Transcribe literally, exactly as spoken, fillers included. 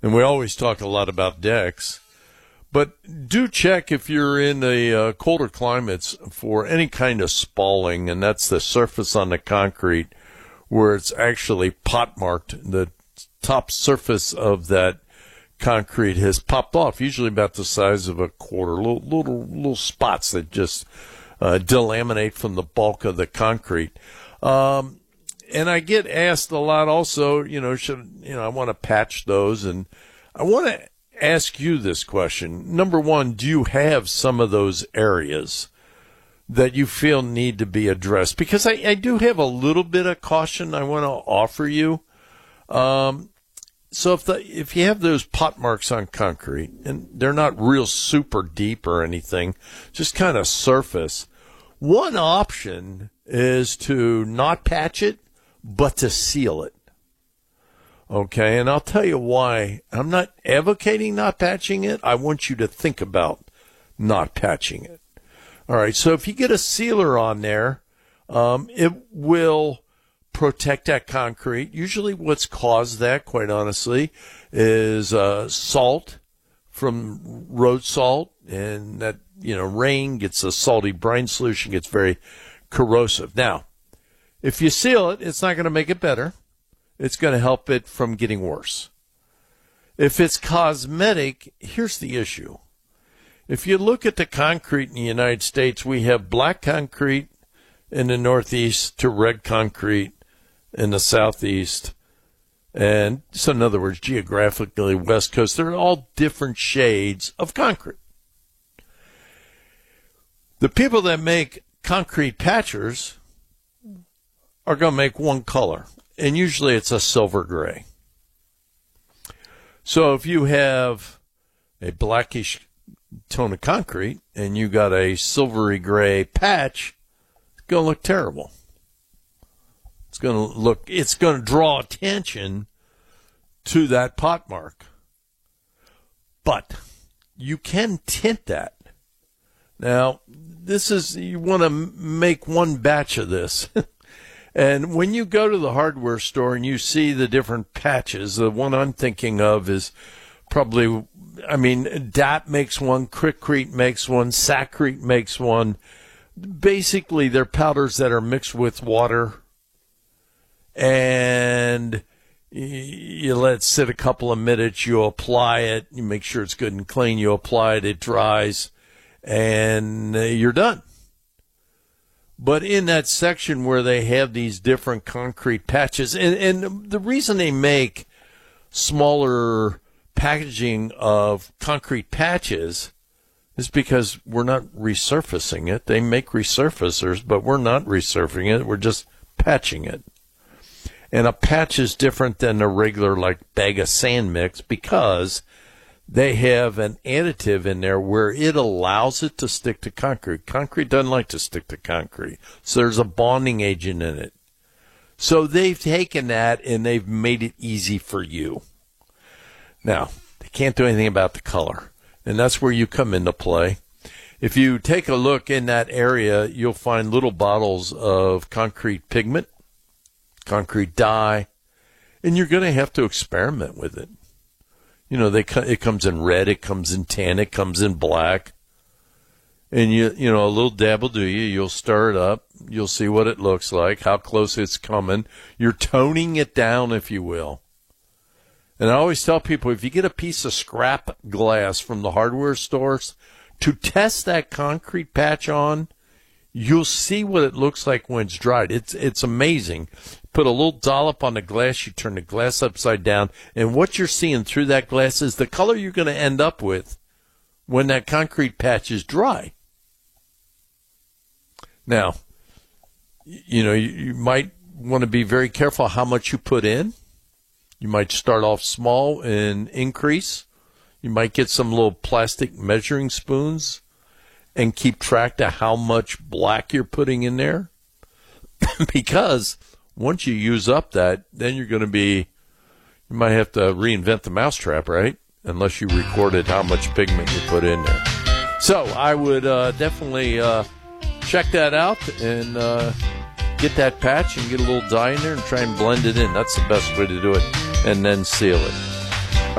And we always talk a lot about decks. But do check if you're in the uh, colder climates for any kind of spalling, and that's the surface on the concrete where it's actually pot marked. The top surface of that concrete has popped off, usually about the size of a quarter, little little, little spots that just uh, delaminate from the bulk of the concrete. Um, and I get asked a lot also, you know, should, you know, I want to patch those, and I want to ask you this question. Number one, do you have some of those areas that you feel need to be addressed? Because I, I do have a little bit of caution I want to offer you. Um, so if the, if you have those pot marks on concrete, and they're not real super deep or anything, just kind of surface, one option is to not patch it, but to seal it. Okay, and I'll tell you why. I'm not advocating not patching it. I want you to think about not patching it. All right, so if you get a sealer on there, um, it will protect that concrete. Usually what's caused that, quite honestly, is uh, salt from road salt, and that, you know, rain gets a salty brine solution, gets very corrosive. Now, if you seal it, it's not going to make it better. It's going to help it from getting worse. If it's cosmetic, here's the issue. If you look at the concrete in the United States, we have black concrete in the Northeast to red concrete in the Southeast. And so in other words, geographically, West Coast, they're all different shades of concrete. The people that make concrete patchers are going to make one color, and usually it's a silver gray. So if you have a blackish tone of concrete and you got a silvery gray patch, it's going to look terrible. It's going to look, it's going to draw attention to that pot mark. But you can tint that. Now, this is, you want to make one batch of this. And when you go to the hardware store and you see the different patches, the one I'm thinking of is probably, I mean, D A P makes one, Quikrete makes one, Sakrete makes one. Basically, they're powders that are mixed with water, and you let it sit a couple of minutes, you apply it, you make sure it's good and clean, you apply it, it dries, and you're done. But in that section where they have these different concrete patches, and, and the reason they make smaller packaging of concrete patches is because we're not resurfacing it. They make resurfacers, but we're not resurfacing it. We're just patching it. And a patch is different than a regular, like, bag of sand mix because they have an additive in there where it allows it to stick to concrete. Concrete doesn't like to stick to concrete. So there's a bonding agent in it. So they've taken that and they've made it easy for you. Now, they can't do anything about the color. And that's where you come into play. If you take a look in that area, you'll find little bottles of concrete pigment, concrete dye, and you're going to have to experiment with it. You know, they it comes in red, it comes in tan, it comes in black. And, you you know, a little dab will do you. You'll stir it up. You'll see what it looks like, how close it's coming. You're toning it down, if you will. And I always tell people, if you get a piece of scrap glass from the hardware stores, to test that concrete patch on, you'll see what it looks like when it's dried. It's it's amazing. Put a little dollop on the glass, you turn the glass upside down, and what you're seeing through that glass is the color you're going to end up with when that concrete patch is dry. Now, you know, you, you might want to be very careful how much you put in. You might start off small and increase. You might get some little plastic measuring spoons and keep track of how much black you're putting in there. Because once you use up that, then you're going to be, you might have to reinvent the mousetrap, right? Unless you recorded how much pigment you put in there. So I would uh, definitely uh, check that out and uh, get that patch and get a little dye in there and try and blend it in. That's the best way to do it. And then seal it.